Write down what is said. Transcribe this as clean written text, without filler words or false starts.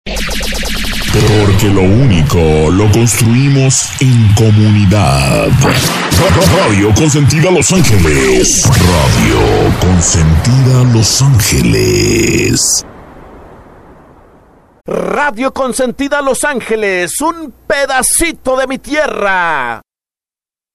Porque lo único lo construimos en comunidad. Radio Consentida Los Ángeles. Radio Consentida Los Ángeles. Radio Consentida Los Ángeles, un pedacito de mi tierra.